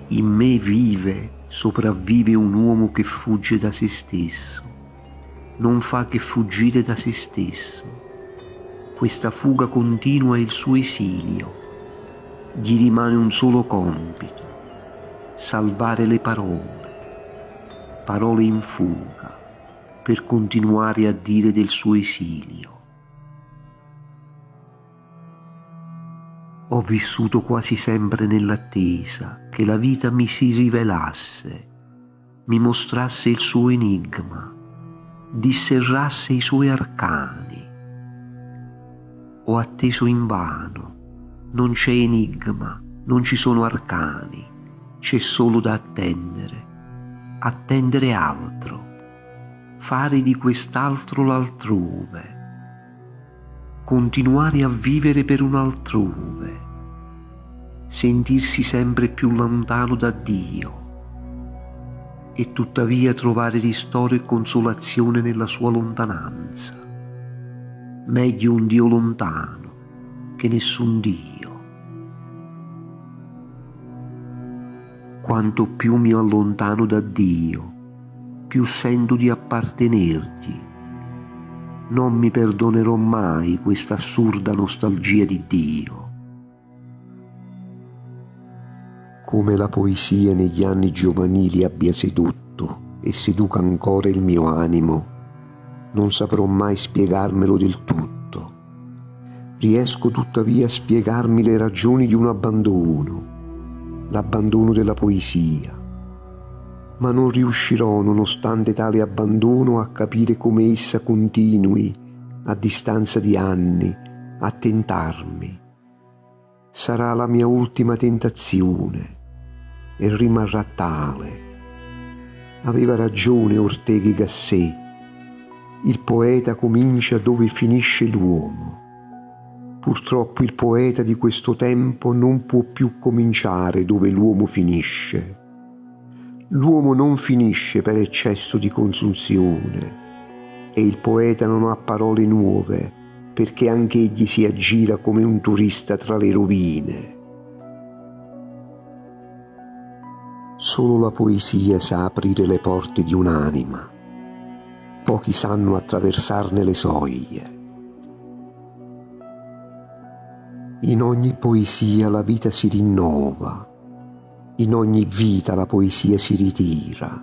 In me vive, sopravvive un uomo che fugge da se stesso, non fa che fuggire da se stesso. Questa fuga continua è il suo esilio. Gli rimane un solo compito: salvare le parole in fuga, per continuare a dire del suo esilio. Ho vissuto quasi sempre nell'attesa che la vita mi si rivelasse, mi mostrasse il suo enigma, disserrasse i suoi arcani. Ho atteso invano, non c'è enigma, non ci sono arcani, c'è solo da attendere altro, fare di quest'altro l'altrove, continuare a vivere per un altrove, sentirsi sempre più lontano da Dio e tuttavia trovare ristoro e consolazione nella sua lontananza. Meglio un Dio lontano che nessun Dio. Quanto più mi allontano da Dio, più sento di appartenergli. Non mi perdonerò mai questa assurda nostalgia di Dio. Come la poesia negli anni giovanili abbia sedotto e seduca ancora il mio animo, non saprò mai spiegarmelo del tutto. Riesco tuttavia a spiegarmi le ragioni di un abbandono, l'abbandono della poesia, ma non riuscirò, nonostante tale abbandono, a capire come essa continui, a distanza di anni, a tentarmi. Sarà la mia ultima tentazione e rimarrà tale. Aveva ragione Ortega y Gasset: il poeta comincia dove finisce l'uomo. Purtroppo il poeta di questo tempo non può più cominciare dove l'uomo finisce. L'uomo non finisce per eccesso di consunzione e il poeta non ha parole nuove perché anch'egli si aggira come un turista tra le rovine. Solo la poesia sa aprire le porte di un'anima. Pochi sanno attraversarne le soglie. In ogni poesia la vita si rinnova. In ogni vita la poesia si ritira.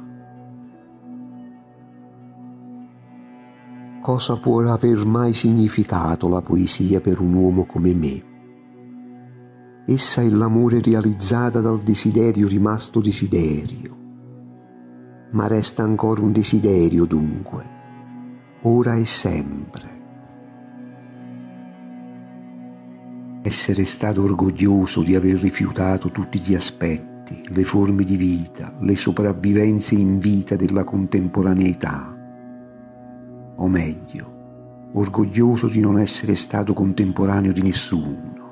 Cosa può aver mai significato la poesia per un uomo come me? Essa è l'amore realizzata dal desiderio rimasto desiderio. Ma resta ancora un desiderio dunque, ora e sempre. Essere stato orgoglioso di aver rifiutato tutti gli aspetti, le forme di vita, le sopravvivenze in vita della contemporaneità. O meglio, orgoglioso di non essere stato contemporaneo di nessuno.